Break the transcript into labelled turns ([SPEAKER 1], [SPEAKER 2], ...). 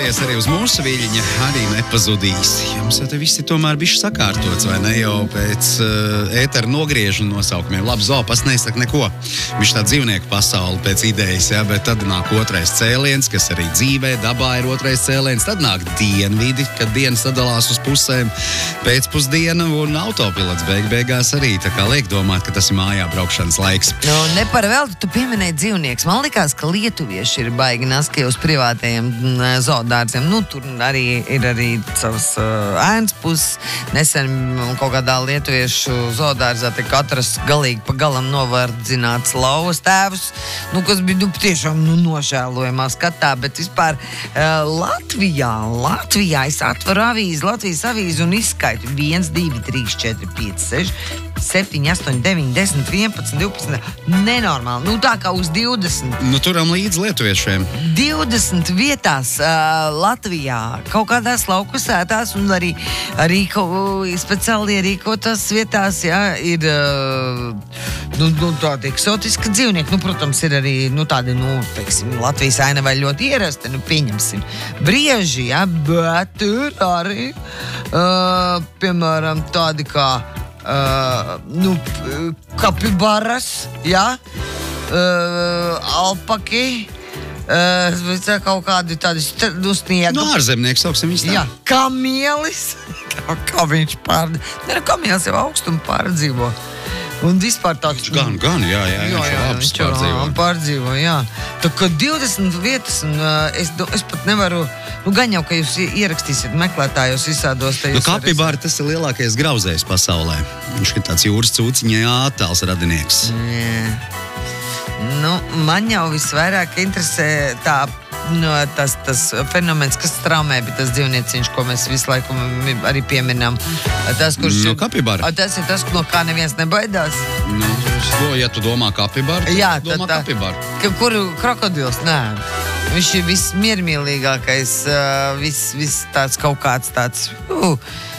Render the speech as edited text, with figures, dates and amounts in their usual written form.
[SPEAKER 1] pievienojies arī uz mūsu viļņa, arī nepazudīs. Jums jau te viss ir tomēr bišķi sakārtots, vai ne? Jau pēc ētera nogriežu nosaukumiem. Labi, zopas nesaka neko. Viņš tā dzīvnieku pasauli pēc idejas, ja, bet tad nāk otrais cēliens, kas arī dzīvē, dabā ir otrais cēliens. Tad nāk dienvidi, kad diena sadalās uz pusēm, pēcpusdiena un autopilots beigās arī. Tā kā liek domāt, ka tas ir mājā braukšanas laiks.
[SPEAKER 2] Nu, ne par velti tu pieminēji dzīvnieks. Man likās, ka lietuvieši ir baigi naski uz privātajiem zoodārziem. Nu, tur arī ir arī savas ēnas puses. Nesen kaut kādā lietuviešu zoodārzā te katras galīgi pa galam novardzināts lauvas tēvus, nu, kas bija tiešām nožēlojamā skatā, bet vispār Latvijā es atveru avīzi, Latvijas avīzi un izskaitu 1, 2, 3, 4, 5, 6, 7, 8, 9, 10, 11, 12, nenormāli, nu tā kā uz 20.
[SPEAKER 1] Nu, turam līdz lietuviešiem. 20
[SPEAKER 2] vietās Latvijā, kaut kādās laukusētās un arī speciāli ierīkotās vietās, jā, ir tādi eksotiski dzīvnieki. Nu, protams, ir arī tādi, teiksim, Latvijas ainavai ļoti ierasti, pieņemsim, brieži, jā, bet ir arī, piemēram, tādi kā kapibaras, jā, alpaki, kaut kādi tādi sniega.
[SPEAKER 1] No ārzemnieks, sauksim viņus tā.
[SPEAKER 2] Jā, kamielis. Kā viņš kamielis jau augstumu pārdzīvo. Un vispār tāds...
[SPEAKER 1] Gan, jā, viņš
[SPEAKER 2] pārdzīvo, jā. Tā kā 20 vietas, un es pat nevaru... gan jau, ka jūs ierakstīsiet meklētājos visādos...
[SPEAKER 1] Kapibāri, tas ir lielākais grauzējs pasaulē. Viņš ir tāds jūras cūciņai ātāls radinieks.
[SPEAKER 2] Man jau visvairāk interesē tas fenomens, kas traumē, bet tas dzīvnieciņš, ko mēs visu laiku arī pieminam.
[SPEAKER 1] Kapibāra.
[SPEAKER 2] Tas ir tas, no kā neviens nebaidās.
[SPEAKER 1] Ja tu domā kapibāru, tad domā kapibāru.
[SPEAKER 2] Kuru krokodils? Nē. Viņš ir vismiermīlīgākais, viss tāds kaut kāds tāds...